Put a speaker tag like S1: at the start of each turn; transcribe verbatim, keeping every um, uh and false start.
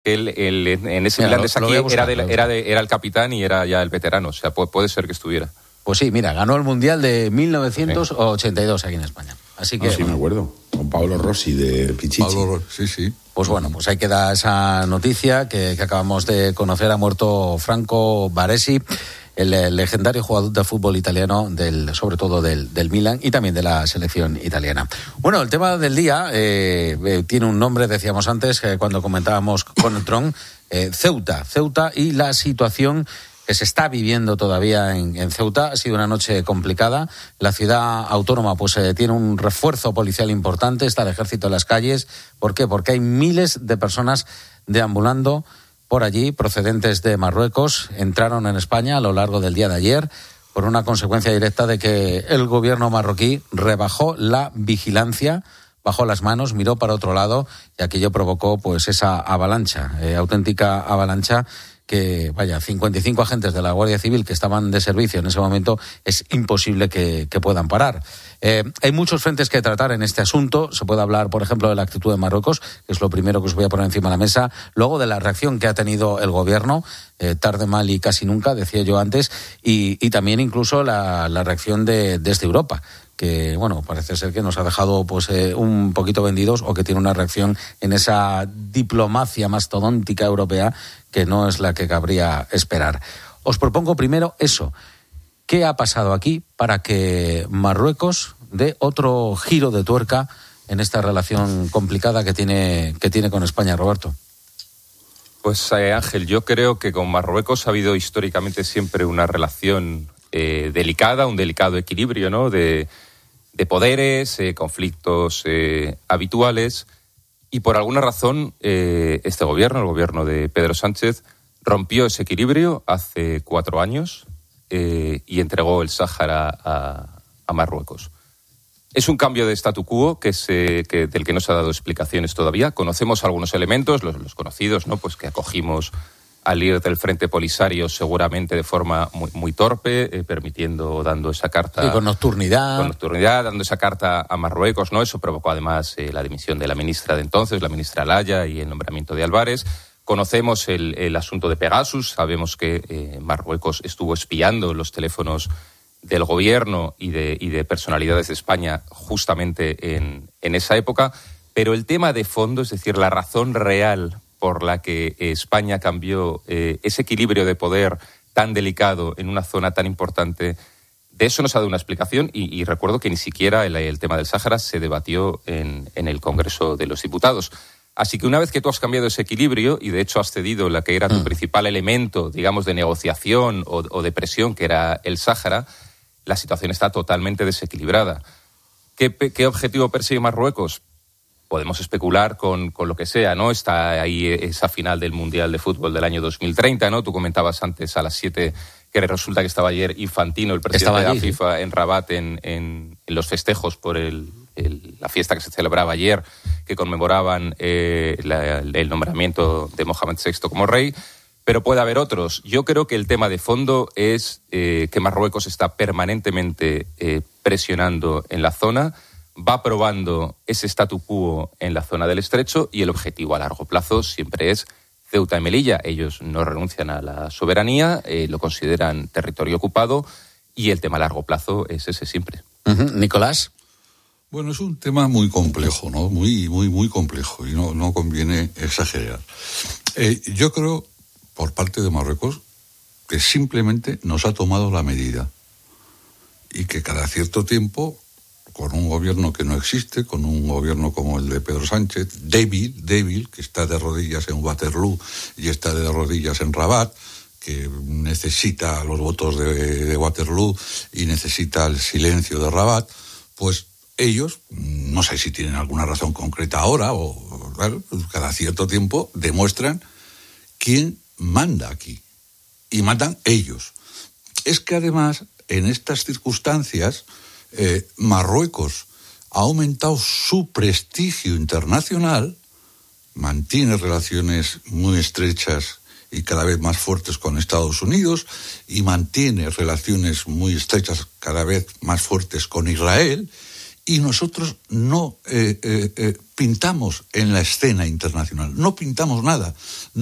S1: Él, él, en ese Milan de Saki era, de, era, de, era el capitán y era ya el veterano, o sea, puede, puede ser que estuviera.
S2: Pues sí, mira, ganó el Mundial de mil novecientos ochenta y dos aquí en España. Así que,
S3: ah, sí, me acuerdo, con Paolo Rossi de Pichichi.
S4: Pablo, sí, sí.
S2: Pues bueno, pues ahí queda esa noticia que, que acabamos de conocer. Ha muerto Franco Baresi, el, el legendario jugador de fútbol italiano, del, sobre todo del, del Milan y también de la selección italiana. Bueno, el tema del día eh, eh, tiene un nombre, decíamos antes, eh, cuando comentábamos con el Tron, eh, Ceuta. Ceuta y la situación que se está viviendo todavía en, en Ceuta. Ha sido una noche complicada. La ciudad autónoma pues eh, tiene un refuerzo policial importante, está el ejército en las calles. ¿Por qué? Porque hay miles de personas deambulando por allí, procedentes de Marruecos. Entraron en España a lo largo del día de ayer por una consecuencia directa de que el gobierno marroquí rebajó la vigilancia, bajó las manos, miró para otro lado y aquello provocó pues esa avalancha, eh, auténtica avalancha que, vaya, cincuenta y cinco agentes de la Guardia Civil que estaban de servicio en ese momento es imposible que, que puedan parar. Eh, hay muchos frentes que tratar en este asunto. Se puede hablar, por ejemplo, de la actitud de Marruecos, que es lo primero que os voy a poner encima de la mesa. Luego de la reacción que ha tenido el gobierno, eh, tarde, mal y casi nunca, decía yo antes, y, y también incluso la, la reacción de, desde Europa, que, bueno, parece ser que nos ha dejado pues eh, un poquito vendidos o que tiene una reacción en esa diplomacia mastodóntica europea que no es la que cabría esperar. Os propongo primero eso. ¿Qué ha pasado aquí para que Marruecos dé otro giro de tuerca en esta relación complicada que tiene, que tiene con España, Roberto?
S1: Pues eh, Ángel, yo creo que con Marruecos ha habido históricamente siempre una relación eh, delicada, un delicado equilibrio, ¿no?, de, de poderes, eh, conflictos eh, habituales. Y por alguna razón, eh, este gobierno, el gobierno de Pedro Sánchez, rompió ese equilibrio hace cuatro años eh, y entregó el Sáhara a, a Marruecos. Es un cambio de statu quo que se, que, del que no se ha dado explicaciones todavía. Conocemos algunos elementos, los, los conocidos, ¿no?, pues que acogimos al líder del Frente Polisario seguramente de forma muy, muy torpe, eh, permitiendo, dando esa carta...
S2: Sí, con nocturnidad.
S1: Con nocturnidad, dando esa carta a Marruecos, ¿no? Eso provocó además eh, la dimisión de la ministra de entonces, la ministra Alaya, y el nombramiento de Álvarez. Conocemos el, el asunto de Pegasus, sabemos que eh, Marruecos estuvo espiando los teléfonos del gobierno y de, y de personalidades de España justamente en, en esa época, pero el tema de fondo, es decir, la razón real por la que España cambió eh, ese equilibrio de poder tan delicado en una zona tan importante, de eso nos ha dado una explicación y, y recuerdo que ni siquiera el, el tema del Sáhara se debatió en, en el Congreso de los Diputados. Así que una vez que tú has cambiado ese equilibrio y de hecho has cedido la que era tu mm. principal elemento, digamos, de negociación o, o de presión, que era el Sáhara, la situación está totalmente desequilibrada. ¿Qué, qué objetivo persigue Marruecos? Podemos especular con, con lo que sea, ¿no? Está ahí esa final del Mundial de Fútbol del año dos mil treinta, ¿no? Tú comentabas antes a las siete que resulta que estaba ayer Infantino, el presidente allí, de la FIFA, ¿sí?, en Rabat, en, en, en los festejos por el, el, la fiesta que se celebraba ayer, que conmemoraban eh, la, el nombramiento de Mohamed sexto como rey. Pero puede haber otros. Yo creo que el tema de fondo es eh, que Marruecos está permanentemente eh, presionando en la zona, va probando ese statu quo en la zona del Estrecho y el objetivo a largo plazo siempre es Ceuta y Melilla. Ellos no renuncian a la soberanía, eh, lo consideran territorio ocupado y el tema a largo plazo es ese siempre.
S2: Uh-huh. Nicolás.
S4: Bueno, es un tema muy complejo, ¿no? Muy, muy, muy complejo y no, no conviene exagerar. Eh, yo creo, por parte de Marruecos, que simplemente nos ha tomado la medida y que cada cierto tiempo, con un gobierno que no existe, con un gobierno como el de Pedro Sánchez, débil, débil, que está de rodillas en Waterloo y está de rodillas en Rabat, que necesita los votos de, de Waterloo y necesita el silencio de Rabat, pues ellos, no sé si tienen alguna razón concreta ahora, o claro, cada cierto tiempo demuestran quién manda aquí. Y mandan ellos. Es que además, en estas circunstancias, Eh, Marruecos ha aumentado su prestigio internacional, mantiene relaciones muy estrechas y cada vez más fuertes con Estados Unidos y mantiene relaciones muy estrechas cada vez más fuertes con Israel y nosotros no eh, eh, eh, pintamos en la escena internacional, no pintamos nada.